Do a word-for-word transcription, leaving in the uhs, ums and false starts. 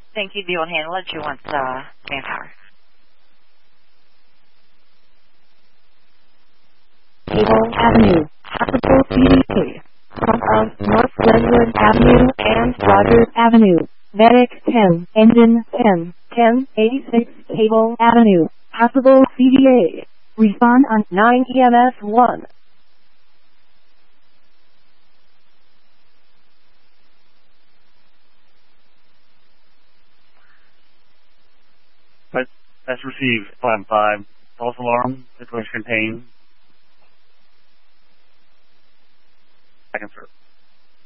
Thank you, Bill Handler. Do you want uh, manpower? Cable Avenue, possible C D A, front of North Glenwood Avenue and Rogers Avenue. Medic ten, engine ten, ten eighty-six, Cable Avenue, possible C D A. Respond on nine E M S one. That's received. Plan five. False alarm. Situation contained.